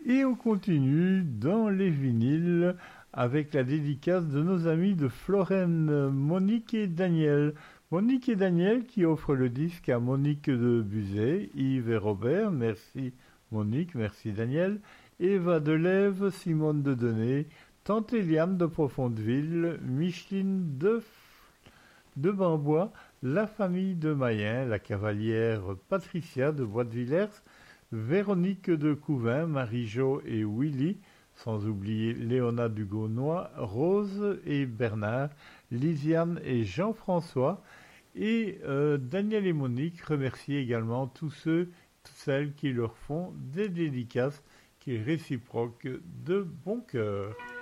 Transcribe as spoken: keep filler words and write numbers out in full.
Et on continue dans les vinyles avec la dédicace de nos amis de Florène, Monique et Daniel. Monique et Daniel qui offrent le disque à Monique de Buzet, Yves et Robert, merci Monique, merci Daniel, Eva Delève, Simone de Denay, Tante Eliane de Profondeville, Micheline de, de Bambois, la famille de Mayen, la cavalière Patricia de Bois de Villers, Véronique de Couvin, Marie-Jo et Willy, sans oublier Léona Dugonois, Rose et Bernard, Lisiane et Jean-François. Et euh, Daniel et Monique remercient également tous ceux, toutes celles qui leur font des dédicaces qui réciproquent de bon cœur.